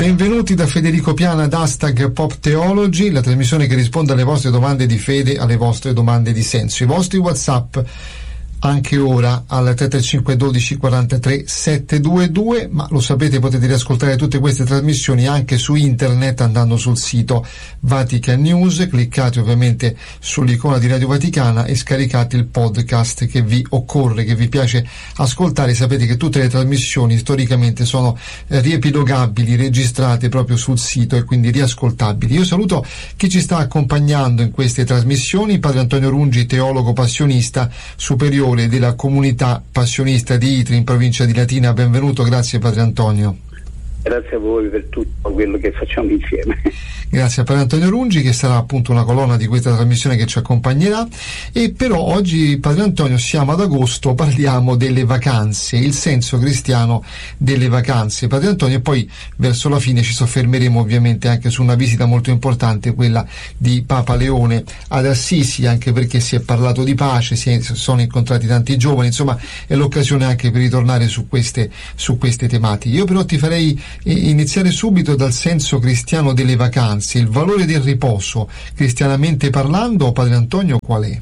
Benvenuti da Federico Piana ad Hashtag Pop Theology, la trasmissione che risponde alle vostre domande di fede, alle vostre domande di senso. I vostri WhatsApp anche ora al 335 12 43 722, ma lo sapete, potete riascoltare tutte queste trasmissioni anche su internet andando sul sito Vatican News, cliccate ovviamente sull'icona di Radio Vaticana e scaricate il podcast che vi occorre, che vi piace ascoltare. Sapete che tutte le trasmissioni storicamente sono riepilogabili, registrate proprio sul sito e quindi riascoltabili. Io saluto chi ci sta accompagnando in queste trasmissioni: Padre Antonio Rungi, teologo passionista superiore della comunità passionista di Itri in provincia di Latina. Benvenuto, grazie Padre Antonio. Grazie a voi per tutto quello che facciamo insieme. Grazie a Padre Antonio Rungi, che sarà appunto una colonna di questa trasmissione che ci accompagnerà. E però oggi, Padre Antonio, siamo ad agosto, parliamo delle vacanze, il senso cristiano delle vacanze, Padre Antonio, e poi verso la fine ci soffermeremo ovviamente anche su una visita molto importante, quella di Papa Leone ad Assisi, anche perché si è parlato di pace, sono incontrati tanti giovani, insomma è l'occasione anche per ritornare su queste tematiche. Io però ti farei iniziare subito dal senso cristiano delle vacanze, il valore del riposo, cristianamente parlando, Padre Antonio, qual è?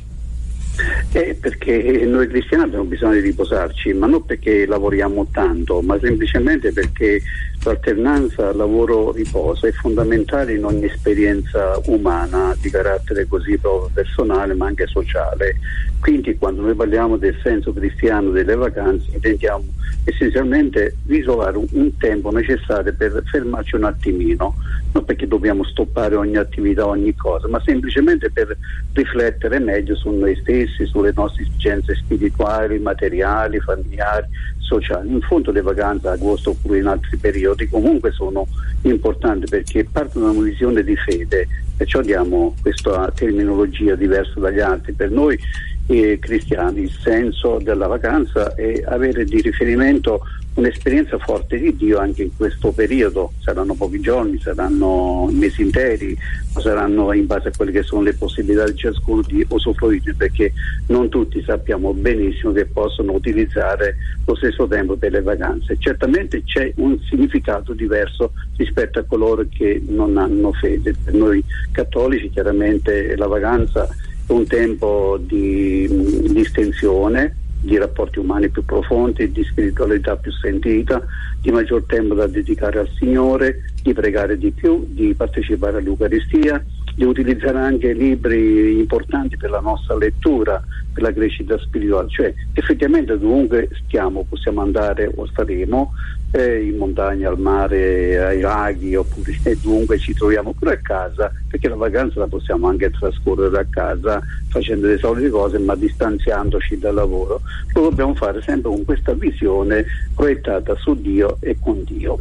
Perché noi cristiani abbiamo bisogno di riposarci, ma non perché lavoriamo tanto, ma semplicemente perché l'alternanza lavoro-riposo è fondamentale in ogni esperienza umana di carattere così proprio personale ma anche sociale. Quindi quando noi parliamo del senso cristiano delle vacanze intendiamo essenzialmente ritrovare un tempo necessario per fermarci un attimino, non perché dobbiamo stoppare ogni attività, ogni cosa, ma semplicemente per riflettere meglio su noi stessi, sulle nostre esigenze spirituali, materiali, familiari, sociali. In fondo le vacanze, agosto oppure in altri periodi, comunque sono importanti perché partono da una visione di fede, perciò diamo questa terminologia diversa dagli altri. Per noi cristiani il senso della vacanza è avere di riferimento un'esperienza forte di Dio anche in questo periodo. Saranno pochi giorni, saranno mesi interi, ma saranno in base a quelle che sono le possibilità di ciascuno di usufruire, perché non tutti sappiamo benissimo che possono utilizzare lo stesso tempo per le vacanze. Certamente c'è un significato diverso rispetto a coloro che non hanno fede. Per noi cattolici chiaramente la vacanza è un tempo di distensione, di rapporti umani più profondi, di spiritualità più sentita, di maggior tempo da dedicare al Signore, di pregare di più, di partecipare all'Eucaristia, di utilizzare anche libri importanti per la nostra lettura, per la crescita spirituale. Cioè effettivamente dovunque stiamo possiamo andare o staremo, in montagna, al mare, ai laghi, oppure dovunque ci troviamo, pure a casa, perché la vacanza la possiamo anche trascorrere a casa facendo le solite cose ma distanziandoci dal lavoro. Lo dobbiamo fare sempre con questa visione proiettata su Dio e con Dio.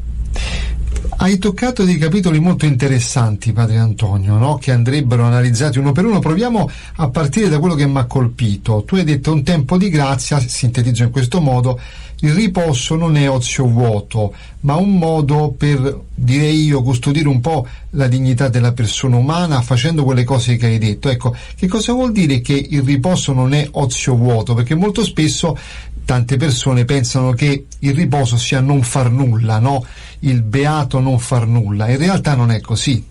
Hai toccato dei capitoli molto interessanti, Padre Antonio, no? Che andrebbero analizzati uno per uno. Proviamo a partire da quello che mi ha colpito. Tu hai detto un tempo di grazia, sintetizzo in questo modo: il riposo non è ozio vuoto, ma un modo per, direi io, custodire un po' la dignità della persona umana facendo quelle cose che hai detto. Ecco, che cosa vuol dire che il riposo non è ozio vuoto? Perché molto spesso tante persone pensano che il riposo sia non far nulla, no? Il beato non far nulla. In realtà non è così.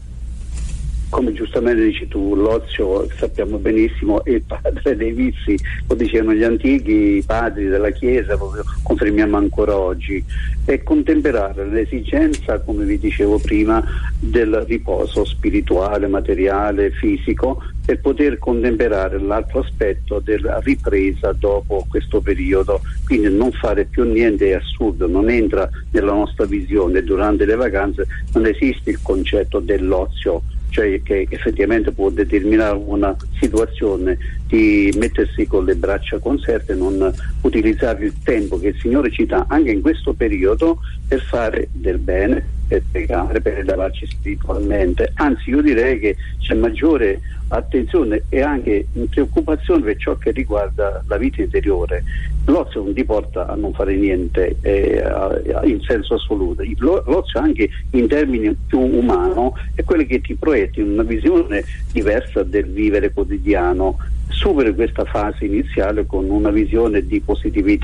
Come giustamente dici tu, l'ozio sappiamo benissimo è il padre dei vizi, lo dicevano gli antichi padri della Chiesa, lo confermiamo ancora oggi, e contemperare l'esigenza, come vi dicevo prima, del riposo spirituale, materiale, fisico, per poter contemperare l'altro aspetto della ripresa dopo questo periodo. Quindi non fare più niente è assurdo, non entra nella nostra visione. Durante le vacanze non esiste il concetto dell'ozio, cioè che effettivamente può determinare una situazione di mettersi con le braccia conserte, non utilizzare il tempo che il Signore ci dà anche in questo periodo per fare del bene, per pregare, per elevarci spiritualmente. Anzi, io direi che c'è maggiore attenzione e anche preoccupazione per ciò che riguarda la vita interiore. L'ozio non ti porta a non fare niente in senso assoluto. L'ozio anche in termini più umano è quello che ti proietti in una visione diversa del vivere quotidiano. Superi questa fase iniziale con una visione di positività.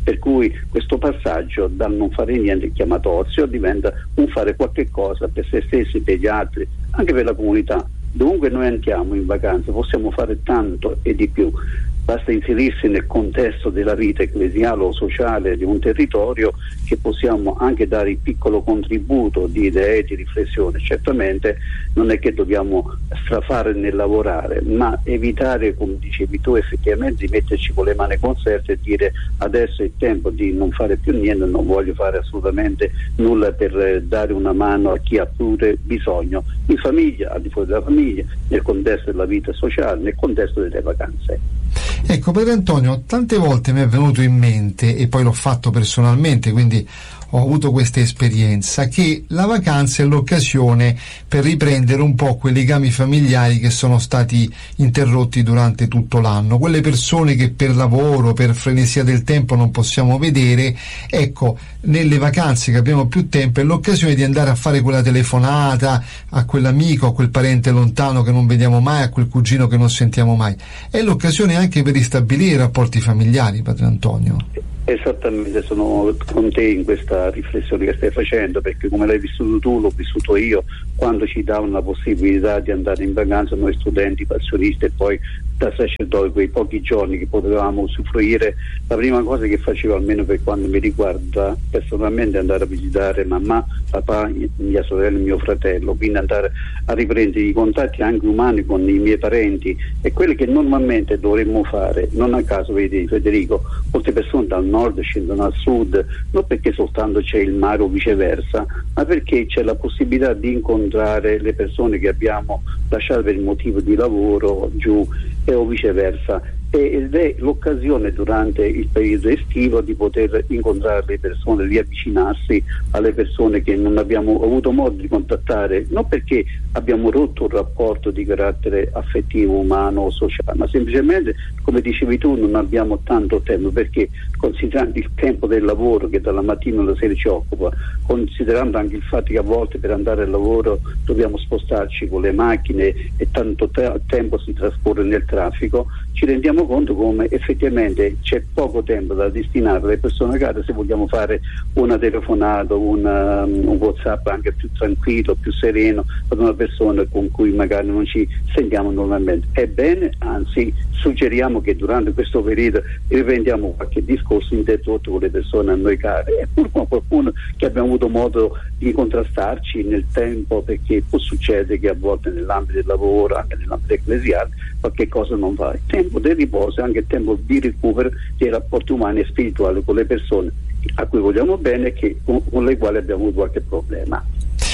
per cui questo passaggio dal non fare niente chiamato ozio diventa un fare qualche cosa per se stessi, per gli altri, anche per la comunità. Dovunque noi andiamo in vacanza possiamo fare tanto e di più, basta inserirsi nel contesto della vita ecclesiale o sociale di un territorio, che possiamo anche dare il piccolo contributo di idee, di riflessione. Certamente non è che dobbiamo strafare nel lavorare, ma evitare, come dicevi tu, effettivamente di metterci con le mani conserte e dire adesso è il tempo di non fare più niente, non voglio fare assolutamente nulla per dare una mano a chi ha pure bisogno, in famiglia, al di fuori della famiglia, nel contesto della vita sociale, nel contesto delle vacanze. Ecco, Padre Antonio, tante volte mi è venuto in mente, e poi l'ho fatto personalmente, quindi ho avuto questa esperienza, che la vacanza è l'occasione per riprendere un po' quei legami familiari che sono stati interrotti durante tutto l'anno, quelle persone che per lavoro, per frenesia del tempo non possiamo vedere. Ecco, nelle vacanze che abbiamo più tempo è l'occasione di andare a fare quella telefonata a quell'amico, a quel parente lontano che non vediamo mai, a quel cugino che non sentiamo mai. È l'occasione anche per ristabilire i rapporti familiari, Padre Antonio. Esattamente, sono con te in questa riflessione che stai facendo, perché come l'hai vissuto tu, l'ho vissuto io, quando ci davano la possibilità di andare in vacanza noi studenti, passionisti, e poi da sacerdote, quei pochi giorni che potevamo usufruire, la prima cosa che facevo, almeno per quanto mi riguarda personalmente, è andare a visitare mamma, papà, mia sorella e mio fratello, quindi andare a riprendere i contatti anche umani con i miei parenti, e quelli che normalmente dovremmo fare. Non a caso, vedi Federico, molte persone dal nord scendono al sud, non perché soltanto c'è il mare o viceversa, ma perché c'è la possibilità di incontrare le persone che abbiamo lasciato per il motivo di lavoro giù, o viceversa, ed è l'occasione durante il periodo estivo di poter incontrare le persone, riavvicinarsi alle persone che non abbiamo avuto modo di contattare, non perché abbiamo rotto un rapporto di carattere affettivo, umano o sociale, ma semplicemente, come dicevi tu, non abbiamo tanto tempo, perché considerando il tempo del lavoro che dalla mattina alla sera ci occupa, considerando anche il fatto che a volte per andare al lavoro dobbiamo spostarci con le macchine e tanto tempo si trascorre nel traffico, ci rendiamo conto come effettivamente c'è poco tempo da destinare alle persone care se vogliamo fare una telefonata, un WhatsApp anche più tranquillo, più sereno ad una persona con cui magari non ci sentiamo normalmente. Ebbene, anzi, suggeriamo che durante questo periodo riprendiamo qualche discorso interrotto con le persone a noi care, e pur con qualcuno che abbiamo avuto modo di contrastarci nel tempo, perché può succedere che a volte nell'ambito del lavoro, anche nell'ambito ecclesiale, qualche cosa non va. Il tempo del riposo è anche il tempo di recupero dei rapporti umani e spirituali con le persone a cui vogliamo bene e con le quali abbiamo avuto qualche problema.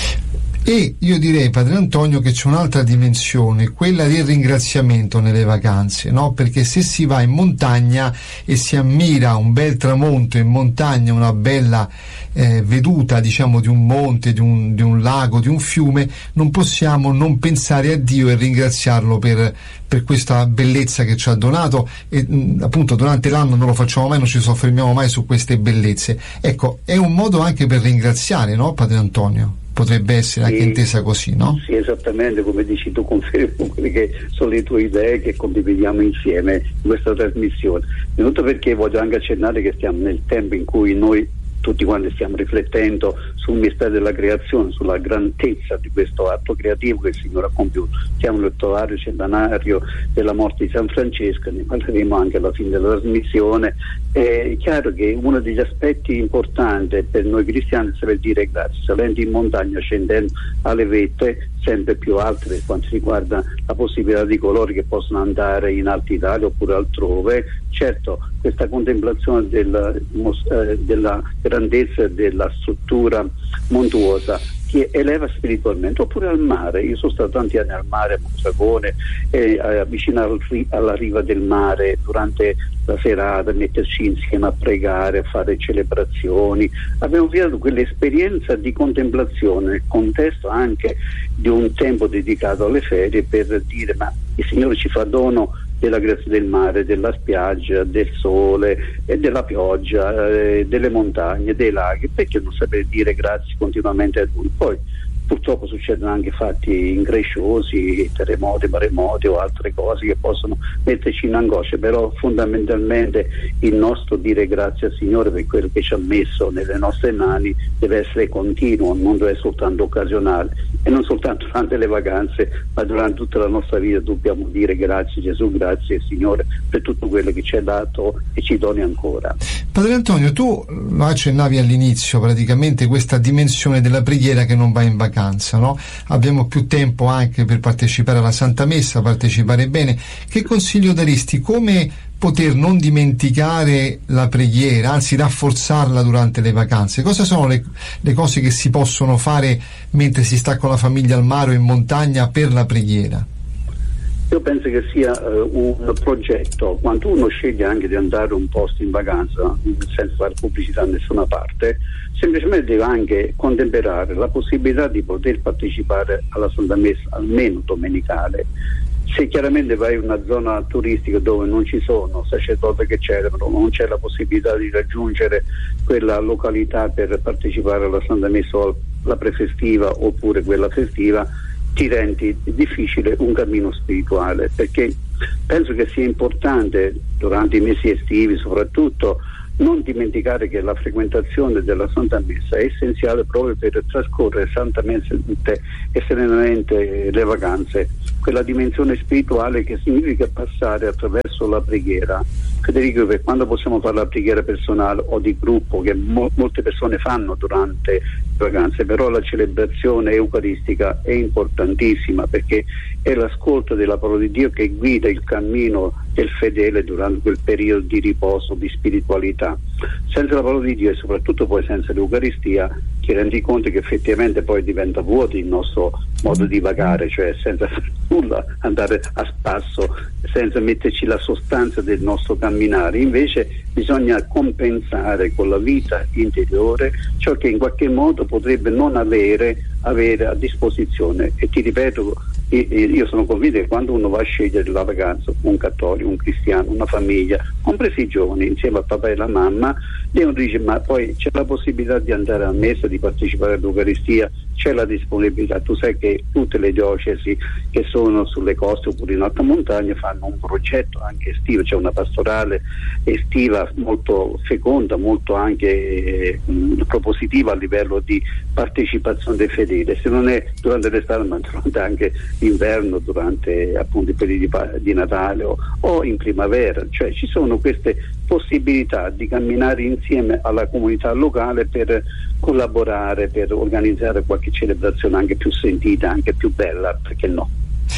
E io direi, Padre Antonio, che c'è un'altra dimensione, quella del ringraziamento nelle vacanze, no? Perché se si va in montagna e si ammira un bel tramonto in montagna, una bella veduta, diciamo, di un monte, di un lago, di un fiume, non possiamo non pensare a Dio e ringraziarlo per questa bellezza che ci ha donato, e appunto durante l'anno non lo facciamo mai, non ci soffermiamo mai su queste bellezze. Ecco, è un modo anche per ringraziare, no, Padre Antonio? Potrebbe essere anche intesa così, no? Sì, esattamente, come dici tu, confermo quelle che sono le tue idee che condividiamo insieme in questa trasmissione. Innanzitutto perché voglio anche accennare che stiamo nel tempo in cui noi tutti quanti stiamo riflettendo sul mistero della creazione, sulla grandezza di questo atto creativo che il Signore ha compiuto. Siamo nell'ottavario centenario della morte di San Francesco, ne parleremo anche alla fine della trasmissione. È chiaro che uno degli aspetti importanti per noi cristiani è saper dire grazie, salendo in montagna, scendendo alle vette sempre più alte per quanto riguarda la possibilità di coloro che possono andare in Alta Italia oppure altrove. Certo, questa contemplazione della grandezza della struttura montuosa che eleva spiritualmente, oppure al mare. Io sono stato tanti anni al mare a Monzagone, vicino alla riva del mare durante la serata, metterci insieme a pregare, a fare celebrazioni. Abbiamo visto quell'esperienza di contemplazione nel contesto anche di un tempo dedicato alle ferie, per dire ma il Signore ci fa dono della grazia del mare, della spiaggia, del sole e della pioggia, delle montagne, dei laghi, perché non sapere dire grazie continuamente a Lui? Poi purtroppo succedono anche fatti incresciosi, terremoti, maremoti o altre cose che possono metterci in angoscia, però fondamentalmente il nostro dire grazie al Signore per quello che ci ha messo nelle nostre mani deve essere continuo, non deve essere soltanto occasionale, e non soltanto durante le vacanze, ma durante tutta la nostra vita dobbiamo dire grazie Gesù, grazie Signore per tutto quello che ci hai dato e ci doni ancora. Padre Antonio, tu lo accennavi all'inizio, praticamente questa dimensione della preghiera che non va in vacanza, no? Abbiamo più tempo anche per partecipare alla Santa Messa, partecipare bene. Che consiglio daresti? Come poter non dimenticare la preghiera, anzi rafforzarla durante le vacanze? Cosa sono le cose che si possono fare mentre si sta con la famiglia al mare o in montagna per la preghiera? Io penso che sia un progetto. Quando uno sceglie anche di andare un posto in vacanza senza fare pubblicità da nessuna parte, semplicemente deve anche contemperare la possibilità di poter partecipare alla Santa Messa almeno domenicale. Se chiaramente vai in una zona turistica dove non ci sono sacerdoti che celebrano, non c'è la possibilità di raggiungere quella località per partecipare alla Santa Messa o alla prefestiva oppure quella festiva, ti rendi difficile un cammino spirituale, perché penso che sia importante durante i mesi estivi soprattutto non dimenticare che la frequentazione della Santa Messa è essenziale proprio per trascorrere santamente e serenamente le vacanze, quella dimensione spirituale che significa passare attraverso la preghiera. Federico, per quando possiamo fare la preghiera personale o di gruppo, che molte persone fanno durante le vacanze, però la celebrazione eucaristica è importantissima, perché è l'ascolto della parola di Dio che guida il cammino del fedele durante quel periodo di riposo, di spiritualità. Senza la parola di Dio e soprattutto poi senza l'Eucaristia ti rendi conto che effettivamente poi diventa vuoto il nostro modo di vagare, cioè senza fare nulla, andare a spasso, senza metterci la sostanza del nostro camminare. Invece bisogna compensare con la vita interiore ciò che in qualche modo potrebbe non avere a disposizione. E ti ripeto, io sono convinto che quando uno va a scegliere la vacanza, un cattolico, un cristiano, una famiglia, compresi i giovani, insieme al papà e alla mamma, uno dice ma poi c'è la possibilità di andare a messa, di partecipare all'Eucaristia, c'è la disponibilità. Tu sai che tutte le diocesi che sono sulle coste oppure in alta montagna fanno un progetto anche estivo, c'è una pastorale estiva molto feconda, molto anche propositiva a livello di partecipazione dei fedeli, se non è durante l'estate ma durante anche l'inverno, durante appunto i periodi di Natale o in primavera. Cioè ci sono queste possibilità di camminare insieme alla comunità locale per collaborare, per organizzare qualche celebrazione anche più sentita, anche più bella, perché no?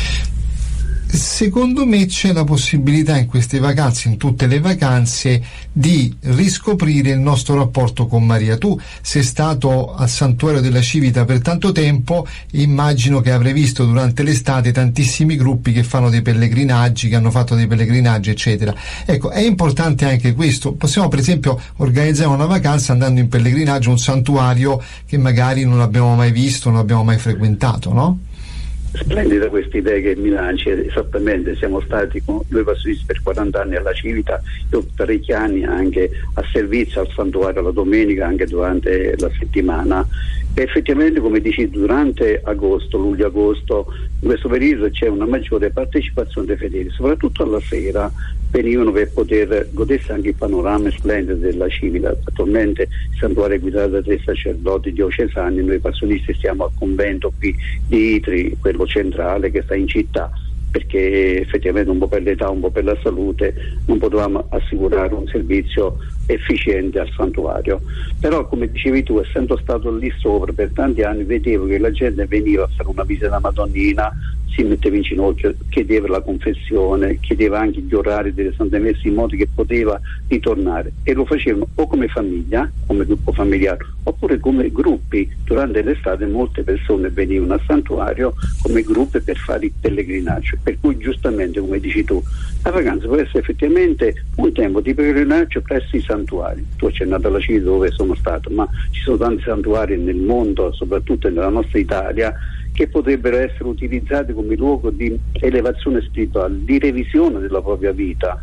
Secondo me c'è la possibilità in queste vacanze, in tutte le vacanze, di riscoprire il nostro rapporto con Maria. Tu sei stato al Santuario della Civita per tanto tempo, immagino che avrai visto durante l'estate tantissimi gruppi che fanno dei pellegrinaggi, che hanno fatto dei pellegrinaggi, eccetera. Ecco, è importante anche questo. Possiamo per esempio organizzare una vacanza andando in pellegrinaggio a un santuario che magari non abbiamo mai visto, non abbiamo mai frequentato, no? Splendida questa idea che mi lanci, esattamente. Siamo stati con due passionisti per 40 anni alla Civita, io parecchi anni anche a servizio al santuario la domenica, anche durante la settimana, e effettivamente come dici durante agosto, luglio-agosto, in questo periodo c'è una maggiore partecipazione dei fedeli, soprattutto alla sera venivano per poter godersi anche il panorama splendido della Civita. Attualmente il santuario è guidato da 3 sacerdoti diocesani, noi passionisti stiamo al convento qui di Itri, quello centrale che sta in città, perché effettivamente un po' per l'età, un po' per la salute non potevamo assicurare un servizio efficiente al santuario. Però come dicevi tu, essendo stato lì sopra per tanti anni, vedevo che la gente veniva a fare una visita alla Madonnina, si metteva in ginocchio, chiedeva la confessione, chiedeva anche gli orari delle Sante Messe in modo che poteva ritornare, e lo facevano o come famiglia, come gruppo familiare, oppure come gruppi. Durante l'estate molte persone venivano al santuario come gruppi per fare il pellegrinaggio, per cui giustamente come dici tu, la vacanza può essere effettivamente un tempo di pellegrinaggio presso i santuari. Tu hai accennato alla Civita dove sono stato, ma ci sono tanti santuari nel mondo, soprattutto nella nostra Italia, che potrebbero essere utilizzati come luogo di elevazione spirituale, di revisione della propria vita,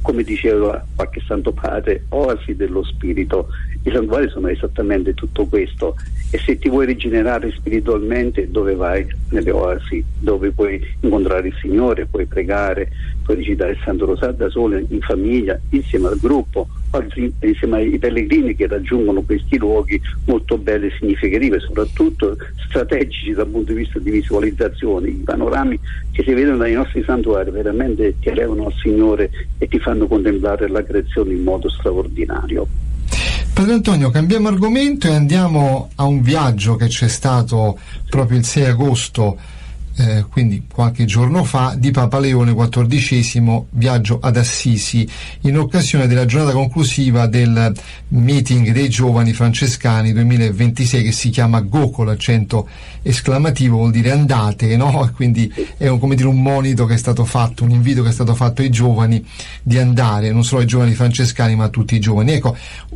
come diceva qualche Santo Padre, oasi dello spirito. I santuari sono esattamente tutto questo, e se ti vuoi rigenerare spiritualmente, dove vai? Nelle oasi, dove puoi incontrare il Signore, puoi pregare, puoi recitare il Santo Rosario da solo, in famiglia, insieme al gruppo, insieme ai pellegrini che raggiungono questi luoghi molto belli e significativi, soprattutto strategici dal punto di vista di visualizzazione. I panorami che si vedono dai nostri santuari veramente ti elevano al Signore e ti fanno contemplare la creazione in modo straordinario. Padre Antonio, cambiamo argomento e andiamo a un viaggio che c'è stato proprio il 6 agosto, quindi qualche giorno fa, di Papa Leone XIV, viaggio ad Assisi, in occasione della giornata conclusiva del meeting dei giovani francescani 2026, che si chiama GOCO, l'accento esclamativo vuol dire andate, no? Quindi è come dire un monito che è stato fatto, un invito che è stato fatto ai giovani di andare, non solo ai giovani francescani ma a tutti i giovani. Ecco,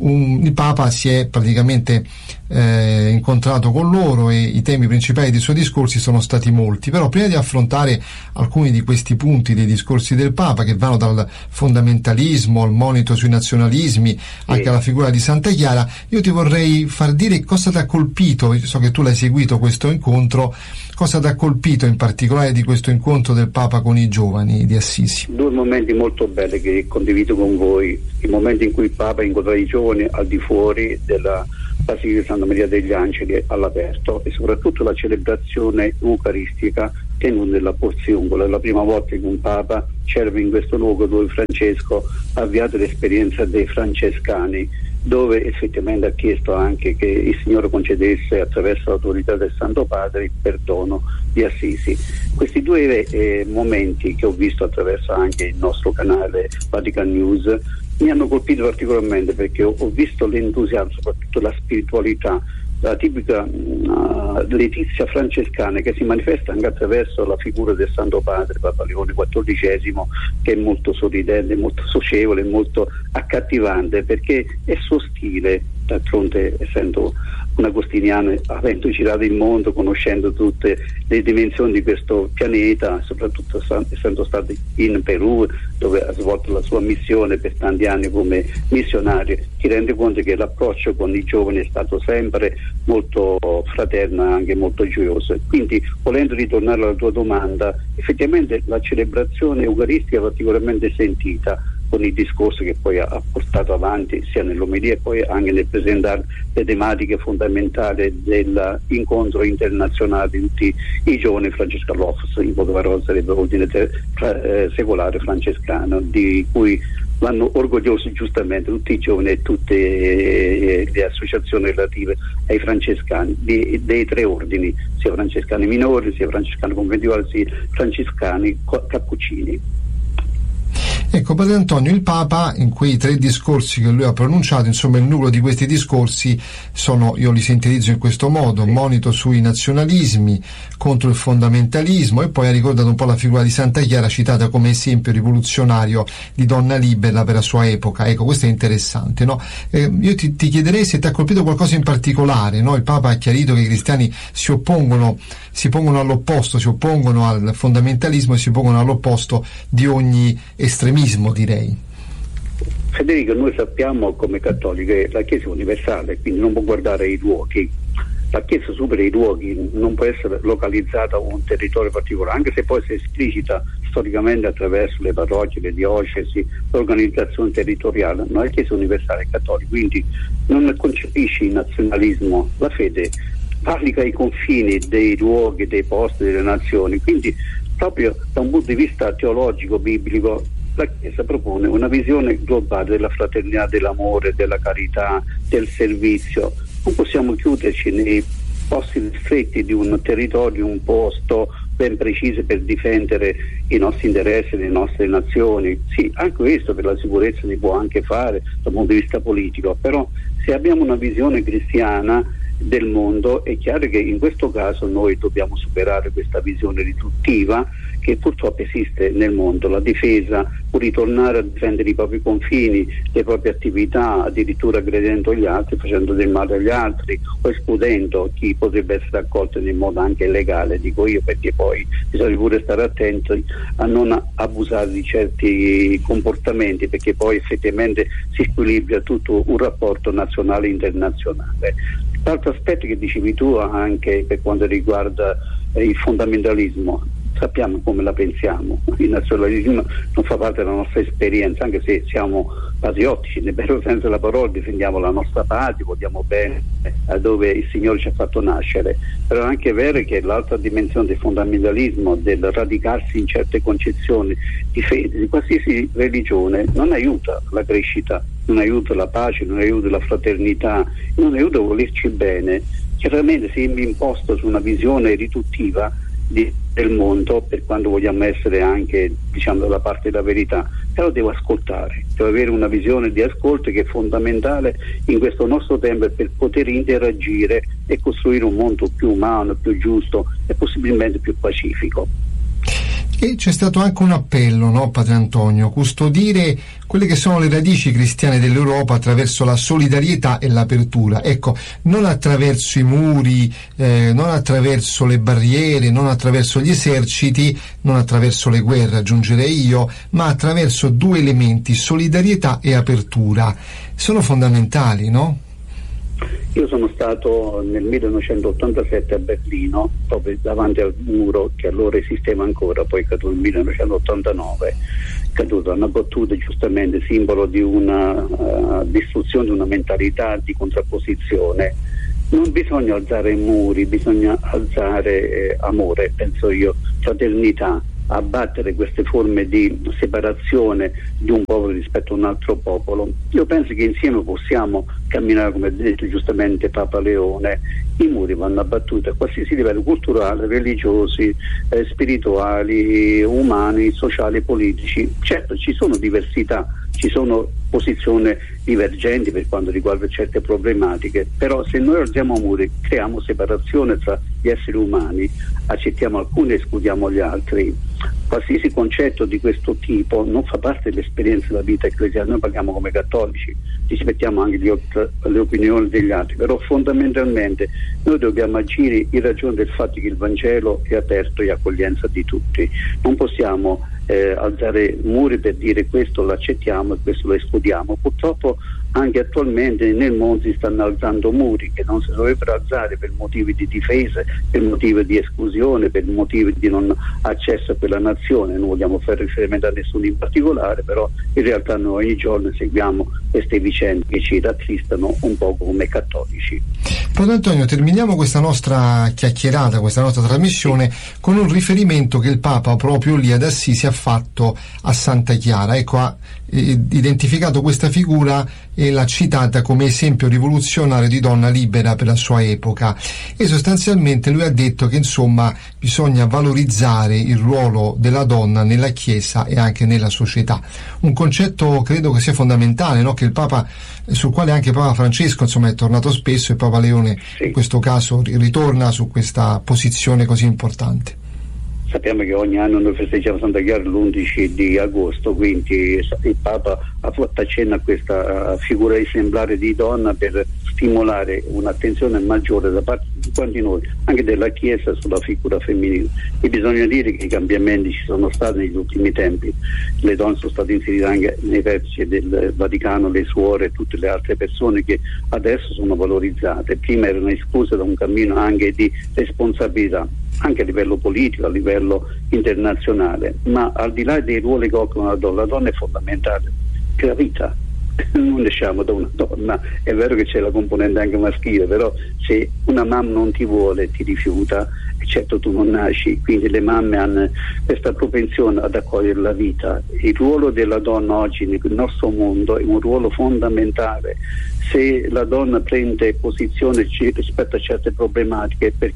il Papa si è praticamente incontrato con loro, e i temi principali dei suoi discorsi sono stati molti. Però prima di affrontare alcuni di questi punti dei discorsi del Papa, che vanno dal fondamentalismo al monito sui nazionalismi anche alla figura di Santa Chiara, io ti vorrei far dire cosa ti ha colpito. So che tu l'hai seguito questo incontro, cosa ti ha colpito in particolare di questo incontro del Papa con i giovani di Assisi? Due momenti molto belli che condivido con voi: il momento in cui il Papa incontra i giovani al di fuori della Basilica di Santa Maria degli Angeli all'aperto, e soprattutto la celebrazione eucaristica tenuta nella Porziungola. È la prima volta che un Papa serve in questo luogo dove Francesco ha avviato l'esperienza dei francescani, dove effettivamente ha chiesto anche che il Signore concedesse, attraverso l'autorità del Santo Padre, il perdono di Assisi. Questi due momenti, che ho visto attraverso anche il nostro canale Vatican News, mi hanno colpito particolarmente, perché ho visto l'entusiasmo, soprattutto la spiritualità, la tipica letizia francescana, che si manifesta anche attraverso la figura del Santo Padre Papa Leone XIV, che è molto sorridente, molto socievole, molto accattivante, perché è suo stile. D'altronde, essendo un agostiniano, avendo girato il mondo, conoscendo tutte le dimensioni di questo pianeta, soprattutto essendo stato in Perù, dove ha svolto la sua missione per tanti anni come missionario, ti rende conto che l'approccio con i giovani è stato sempre molto fraterno e anche molto gioioso. Quindi, volendo ritornare alla tua domanda, effettivamente la celebrazione eucaristica è particolarmente sentita, con il discorso che poi ha portato avanti sia nell'omelia e poi anche nel presentare le tematiche fondamentali dell'incontro internazionale di tutti i giovani Francescalos, in poche parole sarebbe l'ordine secolare francescano, di cui vanno orgogliosi giustamente tutti i giovani e tutte le associazioni relative ai francescani, dei tre ordini, sia francescani minori, sia francescani conventuali, sia francescani cappuccini. Ecco, Padre Antonio, il Papa in quei tre discorsi che lui ha pronunciato, insomma il nucleo di questi discorsi sono, io li sintetizzo in questo modo: monito sui nazionalismi, contro il fondamentalismo, e poi ha ricordato un po' la figura di Santa Chiara, citata come esempio rivoluzionario di donna libera per la sua epoca. Ecco, questo è interessante, no? Io ti chiederei se ti ha colpito qualcosa in particolare, no? Il Papa ha chiarito che i cristiani si pongono all'opposto, si oppongono al fondamentalismo e si pongono all'opposto di ogni estremismo, direi. Federico, noi sappiamo come cattolici che la Chiesa è universale, quindi non può guardare i luoghi. La Chiesa supera i luoghi, non può essere localizzata a un territorio particolare, anche se poi si esplicita storicamente attraverso le parrocchie, le diocesi, l'organizzazione territoriale. Ma la Chiesa è universale, è cattolica, quindi non concepisce il nazionalismo. La fede valica i confini dei luoghi, dei posti, delle nazioni. Quindi, proprio da un punto di vista teologico, biblico, la Chiesa propone una visione globale della fraternità, dell'amore, della carità, del servizio. Non possiamo chiuderci nei posti stretti di un territorio, un posto ben preciso per difendere i nostri interessi, le nostre nazioni. Sì, anche questo per la sicurezza si può anche fare dal punto di vista politico, però se abbiamo una visione cristiana del mondo, è chiaro che in questo caso noi dobbiamo superare questa visione riduttiva che purtroppo esiste nel mondo, la difesa, o ritornare a difendere i propri confini, le proprie attività, addirittura aggredendo gli altri, facendo del male agli altri o escludendo chi potrebbe essere accolto in modo anche illegale, dico io, perché poi bisogna pure stare attenti a non abusare di certi comportamenti, perché poi effettivamente si squilibra tutto un rapporto nazionale e internazionale. L'altro aspetto che dicevi tu anche per quanto riguarda il fondamentalismo, sappiamo come la pensiamo, il nazionalismo non fa parte della nostra esperienza, anche se siamo patriottici, nel vero senso della parola, difendiamo la nostra patria, vogliamo bene a dove il Signore ci ha fatto nascere, però è anche vero che l'altra dimensione del fondamentalismo, del radicarsi in certe concezioni di fede, di qualsiasi religione, non aiuta la crescita, non aiuta la pace, non aiuta la fraternità, non aiuta a volerci bene. Chiaramente sembra imposto su una visione riduttiva del mondo, per quando vogliamo essere anche, diciamo, dalla parte della verità, però devo ascoltare, devo avere una visione di ascolto che è fondamentale in questo nostro tempo per poter interagire e costruire un mondo più umano, più giusto e possibilmente più pacifico. E c'è stato anche un appello, no, Padre Antonio, custodire quelle che sono le radici cristiane dell'Europa attraverso la solidarietà e l'apertura, ecco, non attraverso i muri, non attraverso le barriere, non attraverso gli eserciti, non attraverso le guerre, aggiungerei io, ma attraverso due elementi, solidarietà e apertura. Sono fondamentali, no? Io sono stato nel 1987 a Berlino, proprio davanti al muro che allora esisteva ancora, poi è caduto nel 1989, caduto una battuta giustamente simbolo di una distruzione, di una mentalità di contrapposizione. Non bisogna alzare muri, bisogna alzare amore, penso io, fraternità, abbattere queste forme di separazione di un popolo rispetto a un altro popolo. Io penso che insieme possiamo camminare, come ha detto giustamente Papa Leone. I muri vanno abbattuti a qualsiasi livello culturale, religiosi, spirituali, umani, sociali, politici. Certo, ci sono diversità, ci sono posizioni divergenti per quanto riguarda certe problematiche, però se noi alziamo muri, creiamo separazione tra gli esseri umani, accettiamo alcuni e escludiamo gli altri. Qualsiasi concetto di questo tipo non fa parte dell'esperienza della vita ecclesiale. Noi parliamo come cattolici, rispettiamo anche le opinioni degli altri, però fondamentalmente noi dobbiamo agire in ragione del fatto che il Vangelo è aperto e accoglienza di tutti. Non possiamo alzare muri per dire questo lo accettiamo e questo lo escludiamo. Purtroppo anche attualmente nel mondo si stanno alzando muri che non si dovrebbero alzare per motivi di difesa, per motivi di esclusione, per motivi di non accesso a quella nazione. Non vogliamo fare riferimento a nessuno in particolare, però in realtà noi ogni giorno seguiamo queste vicende che ci rattristano un po' come cattolici. Padre Antonio, terminiamo questa nostra chiacchierata, questa nostra trasmissione con un riferimento che il Papa proprio lì ad Assisi ha fatto a Santa Chiara. Ecco, ha identificato questa figura e l'ha citata come esempio rivoluzionario di donna libera per la sua epoca, e sostanzialmente lui ha detto che insomma bisogna valorizzare il ruolo della donna nella Chiesa e anche nella società, un concetto credo che sia fondamentale, no? Che il Papa, sul quale anche Papa Francesco insomma è tornato spesso, e Papa Leone in questo caso ritorna su questa posizione così importante. Sappiamo che ogni anno noi festeggiamo Santa Chiara l'11 di agosto, quindi il Papa ha fatto accenno a questa figura esemplare di donna per stimolare un'attenzione maggiore da parte di quanti noi, anche della Chiesa, sulla figura femminile. E bisogna dire che i cambiamenti ci sono stati negli ultimi tempi, le donne sono state inserite anche nei vertici del Vaticano, le suore e tutte le altre persone che adesso sono valorizzate, prima erano escluse da un cammino anche di responsabilità, anche a livello politico, a livello internazionale, ma al di là dei ruoli che occupa la donna è fondamentale per la vita. Non nasciamo da una donna, è vero che c'è la componente anche maschile, però se una mamma non ti vuole, ti rifiuta, certo tu non nasci, quindi le mamme hanno questa propensione ad accogliere la vita. Il ruolo della donna oggi nel nostro mondo è un ruolo fondamentale. Se la donna prende posizione rispetto a certe problematiche, perché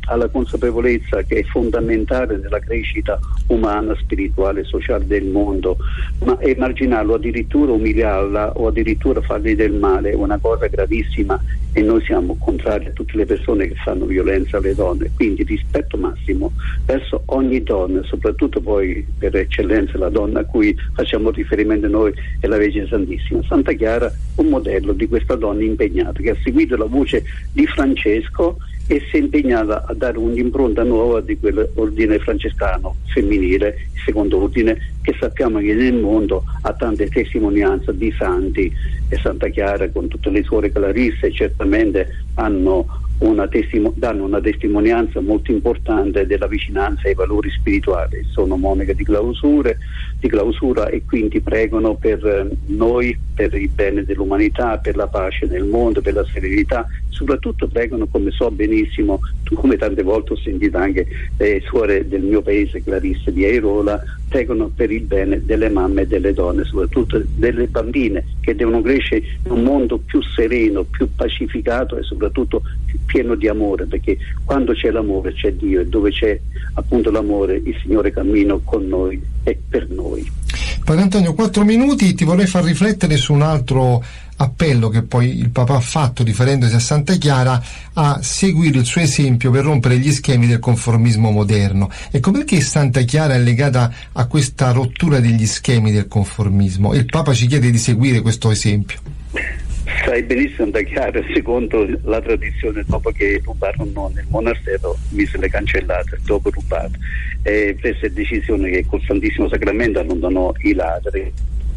alla consapevolezza che è fondamentale nella crescita umana, spirituale e sociale del mondo, ma emarginarlo, addirittura umiliarla o addirittura fargli del male è una cosa gravissima, e noi siamo contrari a tutte le persone che fanno violenza alle donne. Quindi rispetto massimo verso ogni donna, soprattutto poi per eccellenza la donna a cui facciamo riferimento noi è la Vergine Santissima. Santa Chiara, un modello di questa donna impegnata che ha seguito la voce di Francesco e si è impegnata a dare un'impronta nuova di quell'ordine francescano femminile, il secondo ordine, che sappiamo che nel mondo ha tante testimonianze di santi, e Santa Chiara con tutte le suore clarisse certamente danno una testimonianza molto importante della vicinanza ai valori spirituali. Sono monache di clausura e quindi pregano per noi, per il bene dell'umanità, per la pace nel mondo, per la serenità. Soprattutto pregano, come so benissimo, come tante volte ho sentito anche le suore del mio paese, Clarisse di Airola, pregano per il bene delle mamme e delle donne, soprattutto delle bambine, che devono crescere in un mondo più sereno, più pacificato e soprattutto più pieno di amore, perché quando c'è l'amore c'è Dio, e dove c'è appunto l'amore il Signore cammina con noi e per noi. Padre Antonio, 4 minuti, ti vorrei far riflettere su un altro appello che poi il Papa ha fatto riferendosi a Santa Chiara, a seguire il suo esempio per rompere gli schemi del conformismo moderno. Ecco, perché Santa Chiara è legata a questa rottura degli schemi del conformismo e il Papa ci chiede di seguire questo esempio? Sai benissimo, Santa Chiara, secondo la tradizione, dopo che rubarono nel monastero, mise le cancellate, dopo rubato, prese decisione che col Santissimo Sacramento allontanò i ladri.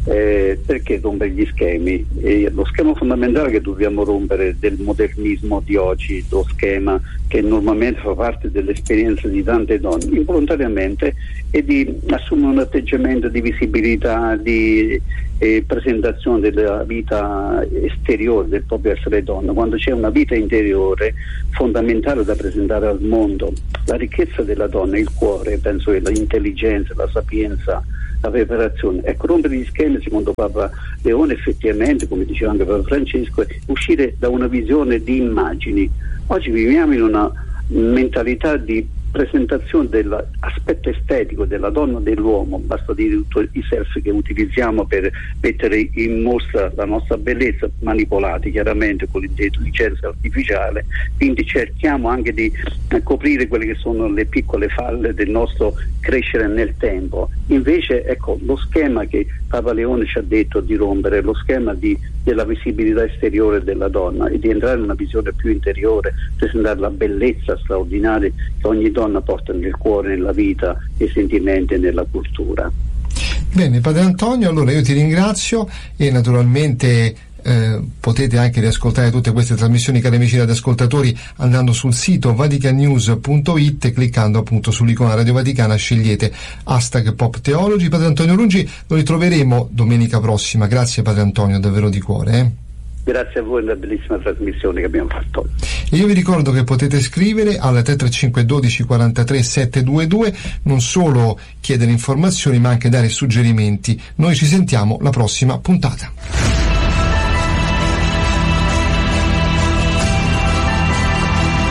Perché rompere gli schemi? Lo schema fondamentale che dobbiamo rompere del modernismo di oggi, lo schema che normalmente fa parte dell'esperienza di tante donne involontariamente, è di assumere un atteggiamento di visibilità, di presentazione della vita esteriore del proprio essere donna, quando c'è una vita interiore fondamentale da presentare al mondo. La ricchezza della donna è il cuore, penso che l'intelligenza, la sapienza, la preparazione. Ecco, rompere gli schemi, secondo Papa Leone, effettivamente, come diceva anche Papa Francesco, è uscire da una visione di immagini. Oggi viviamo in una mentalità di presentazione dell'aspetto estetico della donna e dell'uomo, basta dire tutti i selfie che utilizziamo per mettere in mostra la nostra bellezza, manipolati chiaramente con l'intelligenza artificiale, quindi cerchiamo anche di coprire quelle che sono le piccole falle del nostro crescere nel tempo. Invece, ecco, lo schema che Papa Leone ci ha detto di rompere, lo schema della visibilità esteriore della donna, e di entrare in una visione più interiore, presentare la bellezza straordinaria che ogni donna porta nel cuore, nella vita, nei sentimenti e nella cultura. Bene, Padre Antonio, allora io ti ringrazio e naturalmente potete anche riascoltare tutte queste trasmissioni, cari amici radioascoltatori, andando sul sito vaticanews.it e cliccando appunto sull'icona Radio Vaticana, scegliete #PopTheology. Padre Antonio Rungi, lo ritroveremo domenica prossima. Grazie Padre Antonio, davvero di cuore. Grazie a voi, una bellissima trasmissione che abbiamo fatto. E io vi ricordo che potete scrivere al 335 12 43 722, non solo chiedere informazioni ma anche dare suggerimenti. Noi ci sentiamo la prossima puntata.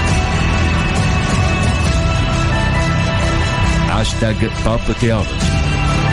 #PopTheology